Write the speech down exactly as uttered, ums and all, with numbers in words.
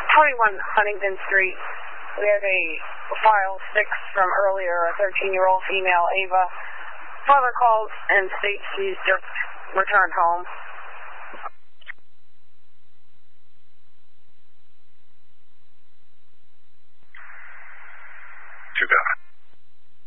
twenty-one Huntington Street. We have a file six from earlier, a thirteen-year-old female, Ava. Father calls and states she's just returned home.